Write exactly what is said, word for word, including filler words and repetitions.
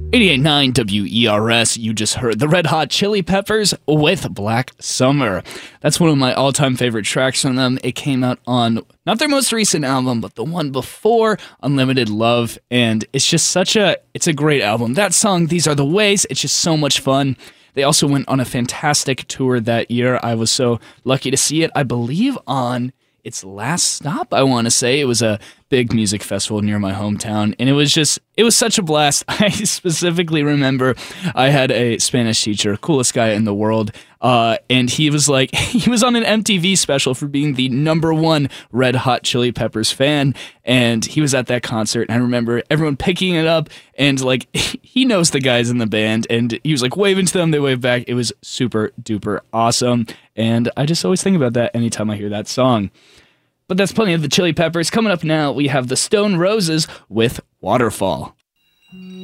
eighty-eight point nine W E R S, you just heard the Red Hot Chili Peppers with Black Summer. That's one of my all-time favorite tracks from them. It came out on, not their most recent album, but the one before, Unlimited Love, and it's just such a, it's a great album. That song, These Are the Ways, it's just so much fun. They also went on a fantastic tour that year. I was so lucky to see it, I believe, on its last stop, I want to say. It was a big music festival near my hometown, and it was just, it was such a blast. I specifically remember I had a Spanish teacher, coolest guy in the world, uh, and he was like, he was on an M T V special for being the number one Red Hot Chili Peppers fan, and he was at that concert, and I remember everyone picking it up, and like, he knows the guys in the band, and he was like waving to them, they waved back. It was super duper awesome, and I just always think about that anytime I hear that song. But that's plenty of the Chili Peppers. Coming up now, we have the Stone Roses with Waterfall.